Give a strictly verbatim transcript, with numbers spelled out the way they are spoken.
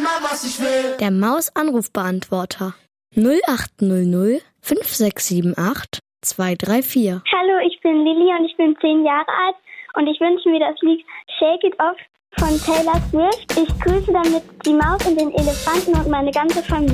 was ich will. Der Maus-Anrufbeantworter null acht null null fünf sechs sieben acht zwei drei vier. Hallo, ich bin Lilly und ich bin zehn Jahre alt und ich wünsche mir das Lied Shake It Off von Taylor Swift. Ich grüße damit die Maus und den Elefanten und meine ganze Familie.